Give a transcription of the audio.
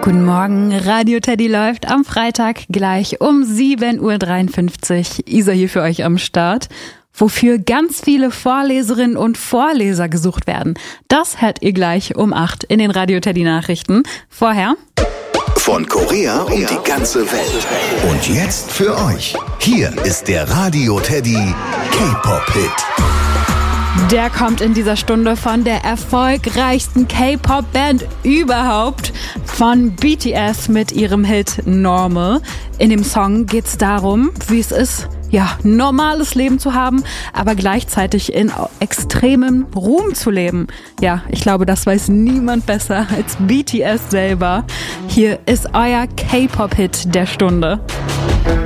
Guten Morgen, Radio Teddy läuft am Freitag gleich um 7.53 Uhr. Isa hier für euch am Start. Wofür ganz viele Vorleserinnen und Vorleser gesucht werden, das hört ihr gleich um 8 in den Radio Teddy Nachrichten. Vorher von Korea um die ganze Welt. Und jetzt für euch. Hier ist der Radio Teddy K-Pop-Hit. Der kommt in dieser Stunde von der erfolgreichsten K-Pop-Band überhaupt, von BTS mit ihrem Hit Normal. In dem Song geht's darum, wie es ist, normales Leben zu haben, aber gleichzeitig in extremem Ruhm zu leben. Ja, ich glaube, das weiß niemand besser als BTS selber. Hier ist euer K-Pop-Hit der Stunde.